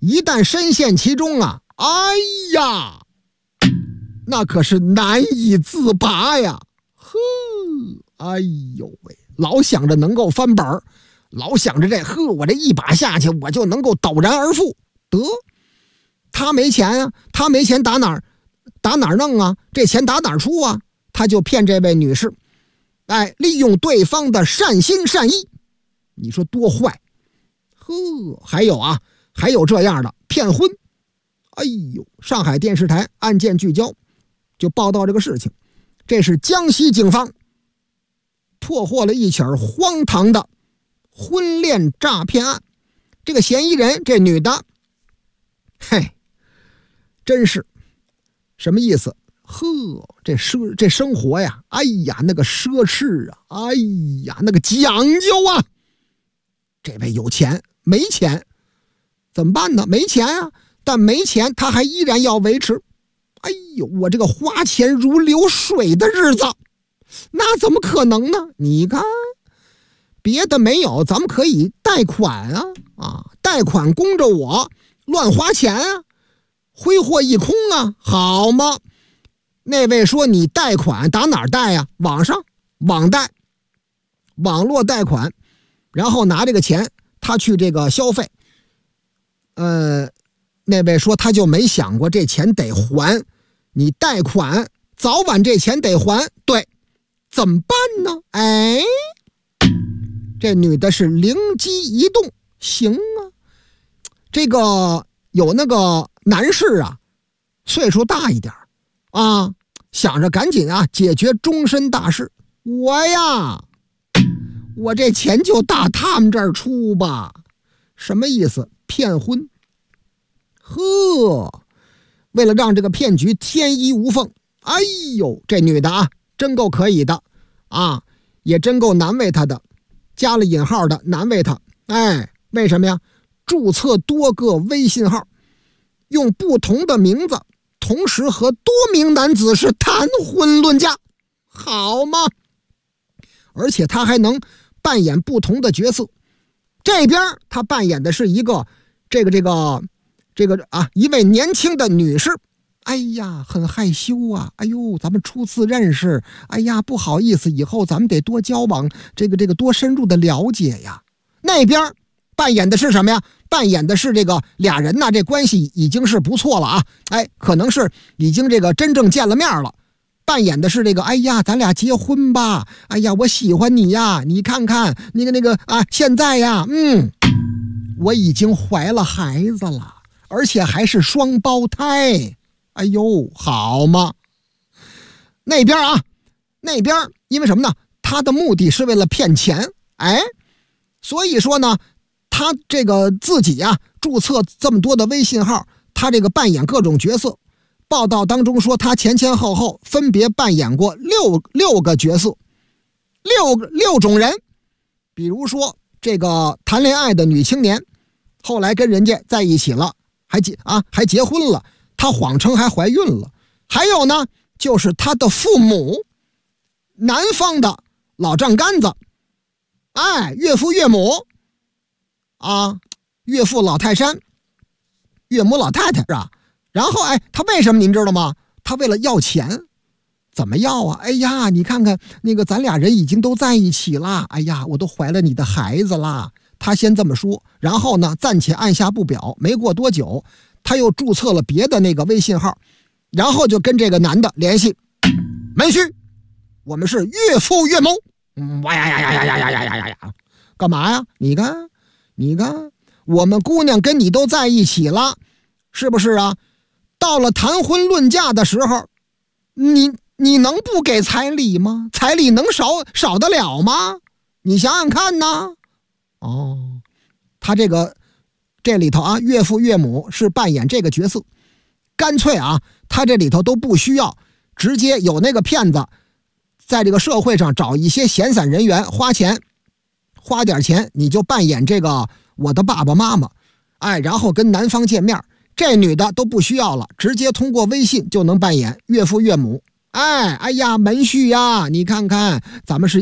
一旦深陷其中啊，哎呀，那可是难以自拔呀！呵，哎呦喂，老想着能够翻本儿，老想着我这一把下去，我就能够陡然而富。得，他没钱啊，他没钱打哪儿弄啊？这钱打哪儿出啊？他就骗这位女士，利用对方的善心善意，你说多坏？呵，还有这样的骗婚。哎呦，上海电视台案件聚焦就报道这个事情，这是江西警方破获了一起荒唐的婚恋诈骗案。这个嫌疑人，这女的，真是什么意思？呵，这生活呀，哎呀，那个奢侈啊，哎呀，那个讲究啊。这位有钱，没钱怎么办呢？没钱啊，但没钱他还依然要维持。哎呦，我这个花钱如流水的日子，那怎么可能呢？你看，别的没有，咱们可以贷款啊，贷款供着我乱花钱啊，挥霍一空啊，好吗？那位说你贷款打哪儿贷呀？网上网贷，网络贷款，然后拿这个钱他去这个消费。那位说他就没想过这钱得还，你贷款早晚这钱得还，对，怎么办呢？这女的是灵机一动，行啊，这个有那个男士啊，岁数大一点啊，想着赶紧解决终身大事。我这钱就打他们这儿出吧。什么意思？骗婚。呵，为了让这个骗局天衣无缝，哎呦，这女的真够可以的也真够难为她的，加了引号的难为她。为什么呀？注册多个微信号，用不同的名字，同时和多名男子是谈婚论嫁，好吗？而且他还能扮演不同的角色。这边他扮演的是一个一位年轻的女士，哎呀，很害羞啊，哎呦，咱们初次认识，哎呀，不好意思，以后咱们得多交往，这个多深入的了解呀。那边扮演的是什么呀？扮演的是这个俩人这关系已经是不错了可能是已经真正见了面了。扮演的是哎呀，咱俩结婚吧，哎呀，我喜欢你呀，你看看现在呀，我已经怀了孩子了，而且还是双胞胎，哎呦，好吗？那边因为什么呢？他的目的是为了骗钱，所以说呢，他这个自己注册这么多的微信号，他这个扮演各种角色。报道当中说，他前前后后分别扮演过六个角色，六种人。比如说这个谈恋爱的女青年，后来跟人家在一起了，还结婚了，她谎称还怀孕了。还有呢，就是她的父母，男方的老丈杆子，岳父岳母岳父老泰山，岳母老太太然后他为什么您知道吗？他为了要钱。怎么要啊？哎呀，你看看咱俩人已经都在一起了，哎呀，我都怀了你的孩子啦。他先这么说，然后呢暂且按下不表。没过多久，他又注册了别的微信号，然后就跟这个男的联系，门须，我们是岳父岳母。干嘛呀？你看我们姑娘跟你都在一起了，是不是啊？到了谈婚论嫁的时候，你能不给彩礼吗？彩礼能少得了吗？你想想看呢。他这里头岳父岳母是扮演这个角色，干脆他这里头都不需要，直接有那个骗子在这个社会上找一些闲散人员，花点钱，你就扮演这个我的爸爸妈妈，然后跟男方见面。这女的都不需要了，直接通过微信就能扮演岳父岳母。哎呀，门婿呀，你看看咱们是